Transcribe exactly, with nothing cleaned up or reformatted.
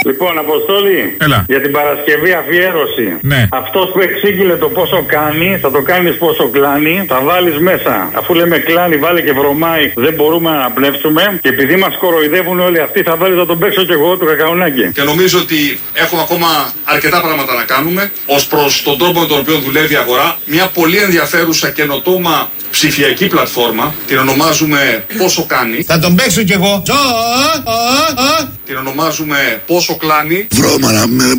Λοιπόν, Αποστόλη, έλα. Για την Παρασκευή αφιέρωση. Ναι. Αυτός που εξήγηλε το πόσο κάνει, θα το κάνεις πόσο κλάνει, θα βάλεις μέσα. Αφού λέμε κλάνει, βάλε και βρωμάει, δεν μπορούμε να πνεύσουμε. Και επειδή μας κοροϊδεύουν όλοι αυτοί, θα βάλεις να τον παίξω κι εγώ του Κακαουνάκη. Και νομίζω ότι έχουμε ακόμα αρκετά πράγματα να κάνουμε ως προς τον τρόπο με τον οποίο δουλεύει η αγορά. Μια πολύ ενδιαφέρουσα καινοτόμα ψηφιακή πλατφόρμα, την ονομάζουμε Πόσο Κάνει. Θα τον παίξω κι εγώ. Την ονομάζουμε Πόσο Κλάνει. Βρώμα να με